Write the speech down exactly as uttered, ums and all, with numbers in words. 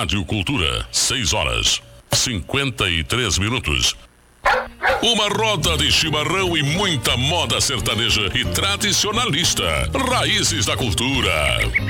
Rádio Cultura, seis horas, cinquenta e três minutos. Uma roda de chimarrão e muita moda sertaneja e tradicionalista. Raízes da Cultura.